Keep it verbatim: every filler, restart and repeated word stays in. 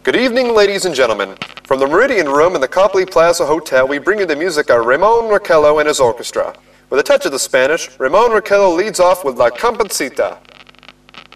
Good evening, ladies and gentlemen. From the Meridian Room in the Copley Plaza Hotel, we bring you the music of Ramon Raquello and his orchestra. With a touch of the Spanish, Ramon Raquello leads off with La Compancita.